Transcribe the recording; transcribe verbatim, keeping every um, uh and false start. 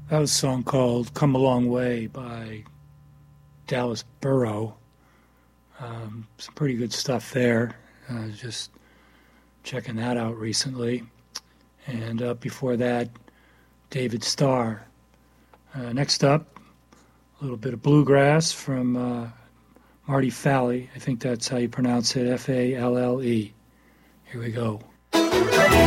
That was a song called Come a Long Way by Dallas Burrow. Um, some pretty good stuff there. Uh, just checking that out recently. And uh, before that, David Starr. Uh, next up, a little bit of bluegrass from uh, Marty Falle. I think that's how you pronounce it, F A L L E. Here we go.